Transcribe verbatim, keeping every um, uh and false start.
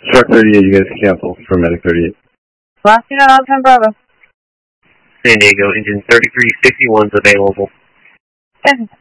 Shark thirty-eight, you guys cancel for Medic thirty-eight. Last unit on ten Bravo. San Diego, engine thirty-three fifty-one is available. Yes.